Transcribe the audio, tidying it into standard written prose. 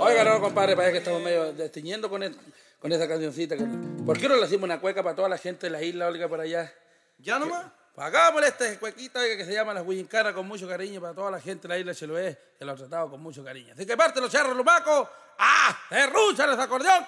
Oiga, no, compadre, parece que estamos medio destiñendo con esa cancioncita. ¿Por qué no le hacemos una cueca para toda la gente de la isla, oiga, por allá? ¿Ya nomás? Hagámosle esta cuequita, oiga, que se llama Las Huillincanas, con mucho cariño para toda la gente de la isla de Chiloé, que lo ha tratado con mucho cariño. Así que parte los charros, los macos. ¡Ah! ¡Derrucha ese acordeón!